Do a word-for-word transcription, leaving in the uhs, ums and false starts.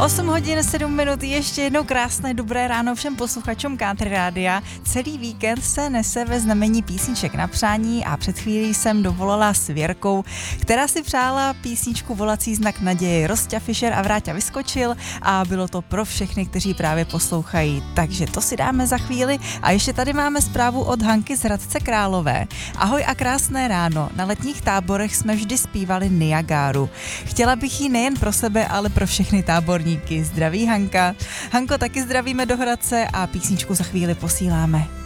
osm hodin sedm minut, ještě jednou krásné dobré ráno všem posluchačům Country Rádia. Celý víkend se nese ve znamení písniček na přání a před chvílí jsem dovolala s Věrkou, která si přála písničku Volací znak naděje. Rosťa Fischer a Vráťa Vyskočil a bylo to pro všechny, kteří právě poslouchají. Takže to si dáme za chvíli a ještě tady máme zprávu od Hanky z Hradce Králové. Ahoj a krásné ráno. Na letních táborech jsme vždy zpívali Niagáru. Chtěla bych ji nejen pro sebe, ale pro všechny táborníky. Zdraví Hanka. Hanko, taky zdravíme do Hradce a písničku za chvíli posíláme.